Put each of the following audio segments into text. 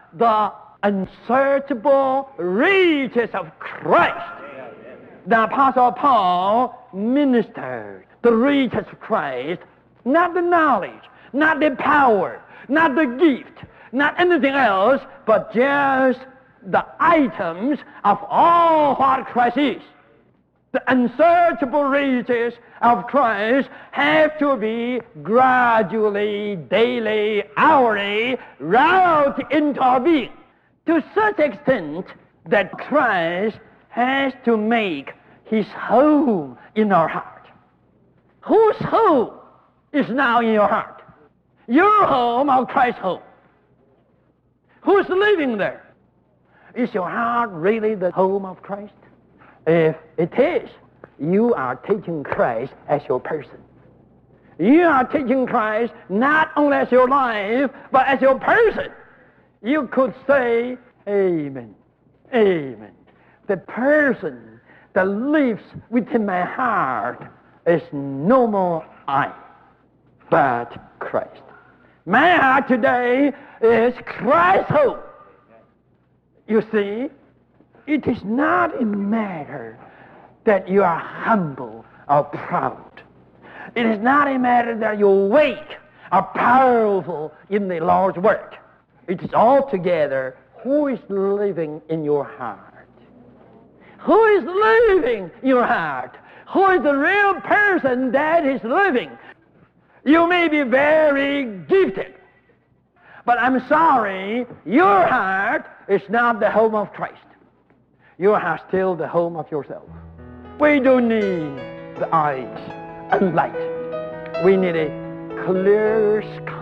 the unsearchable riches of Christ. The Apostle Paul ministered the riches of Christ, not the knowledge, not the power, not the gift, not anything else, but just the items of all what Christ is. The unsearchable riches of Christ have to be gradually, daily, hourly, wrought into our being to such extent that Christ has to make his home in our heart. Whose home is now in your heart? Your home or Christ's home? Who's living there? Is your heart really the home of Christ? If it is, you are taking Christ as your person. You are taking Christ not only as your life, but as your person. You could say, amen, amen. The person that lives within my heart is no more I, but Christ. My heart today is Christ's home. You see, it is not a matter that you are humble or proud. It is not a matter that you're weak or powerful in the Lord's work. It is altogether who is living in your heart. Who is living in your heart? Who is the real person that is living? You may be very gifted, but I'm sorry, your heart is not the home of Christ. Your heart is still the home of yourself. We don't need the eyes and light. We need a clear sky.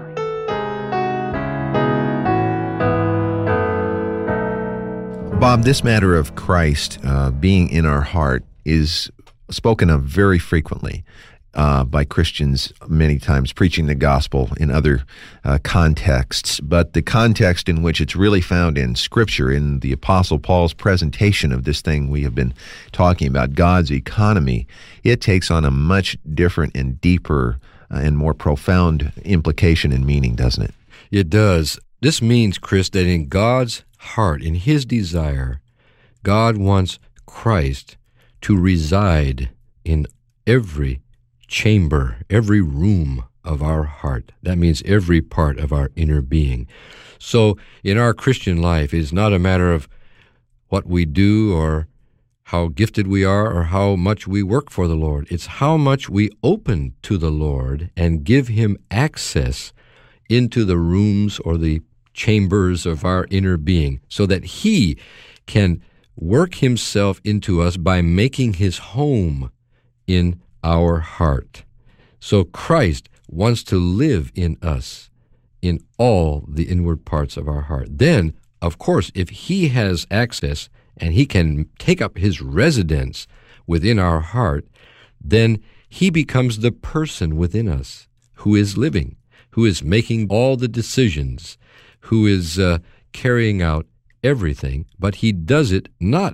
Bob, this matter of Christ being in our heart is spoken of very frequently by Christians many times, preaching the gospel in other contexts. But the context in which it's really found in Scripture, in the Apostle Paul's presentation of this thing we have been talking about, God's economy, it takes on a much different and deeper and more profound implication and meaning, doesn't it? It does. This means, Chris, that in God's heart, in his desire, God wants Christ to reside in every chamber, every room of our heart. That means every part of our inner being. So in our Christian life, it's not a matter of what we do or how gifted we are or how much we work for the Lord. It's how much we open to the Lord and give him access into the rooms or the chambers of our inner being so that he can work himself into us by making his home in our heart. So Christ wants to live in us in all the inward parts of our heart. Then, of course, if he has access and he can take up his residence within our heart, then he becomes the person within us who is living, who is making all the decisions, who is carrying out everything, but he does it not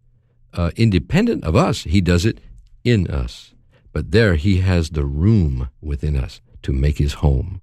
independent of us. He does it in us. But there he has the room within us to make his home.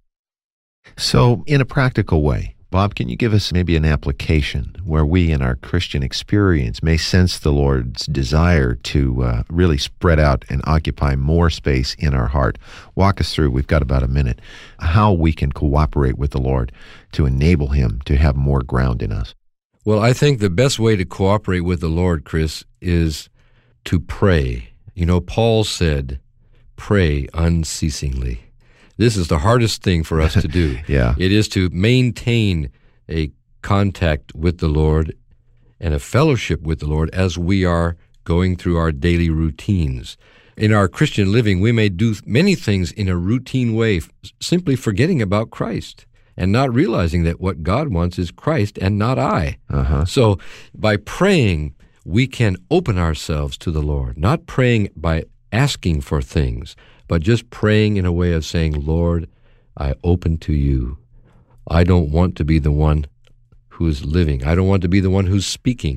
So, in a practical way, Bob, can you give us maybe an application where we in our Christian experience may sense the Lord's desire to really spread out and occupy more space in our heart? Walk us through, we've got about a minute, how we can cooperate with the Lord to enable him to have more ground in us. Well, I think the best way to cooperate with the Lord, Chris, is to pray. You know, Paul said, pray unceasingly. This is the hardest thing for us to do. Yeah. It is to maintain a contact with the Lord and a fellowship with the Lord as we are going through our daily routines. In our Christian living, we may do many things in a routine way, simply forgetting about Christ and not realizing that what God wants is Christ and not I. So by praying, we can open ourselves to the Lord, not praying by asking for things, but just praying in a way of saying, Lord, I open to you. I don't want to be the one who is living. I don't want to be the one who's speaking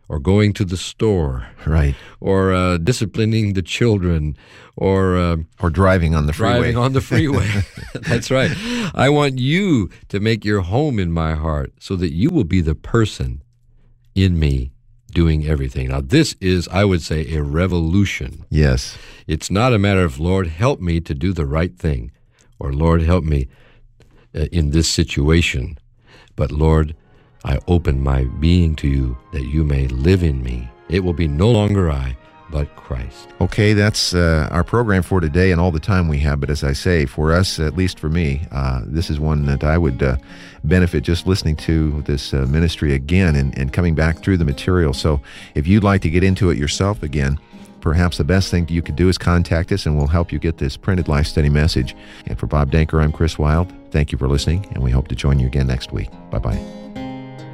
or going to the store, Right. or disciplining the children, or driving on the freeway. driving on the freeway. That's right. I want you to make your home in my heart so that you will be the person in me doing everything. Now, this is, I would say, a revolution. Yes. It's not a matter of, Lord, help me to do the right thing, or Lord, help me in this situation. But Lord, I open my being to you that you may live in me. It will be no longer I, but Christ. Okay, that's our program for today and all the time we have. But as I say, for us, at least for me, this is one that I would benefit just listening to this ministry again and coming back through the material. So if you'd like to get into it yourself again, perhaps the best thing you could do is contact us, and we'll help you get this printed Life Study message. And for Bob Danker, I'm Chris Wilde. Thank you for listening, and we hope to join you again next week. Bye-bye.